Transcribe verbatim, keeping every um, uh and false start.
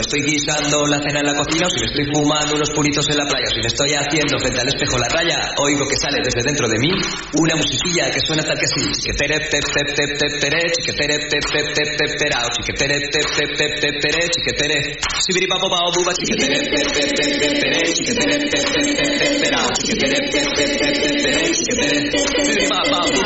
estoy guisando la cena en la cocina, o si me estoy fumando unos puritos en la playa, o si me estoy haciendo frente al espejo la raya, oigo que sale desde dentro de mí una musiquilla que suena tal que así. Chiquetere, tep, tep, tep, tep, tere, chiquetere, tep, tep, tep, tep, terao, chiquetere, tep, tep, tep, tep, tere, chiquetere, sibiripapopao, buba, chiquetere, tep, tep, tep, tep, tere, chiquetere, tep, tep, tep, tep, terao, chiquetere, tep, tep, tep, tep, tere, chiquetere, sibiripapao,